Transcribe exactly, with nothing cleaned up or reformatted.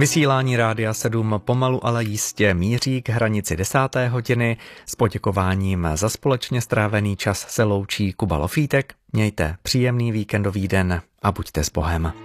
Vysílání Rádia sedm pomalu, ale jistě míří k hranici desáté hodiny. S poděkováním za společně strávený čas se loučí Kuba Lofítek. Mějte příjemný víkendový den a buďte s Bohem.